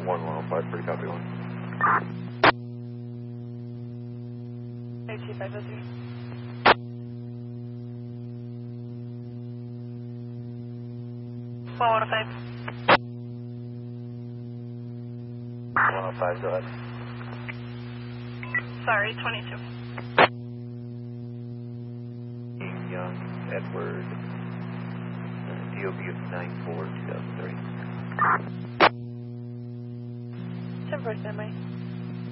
105, pretty copy 1. 8503. Well, 105. 105, go ahead. Sorry, 22. Young, Edward, DOB of 94, 2030. 10% standby.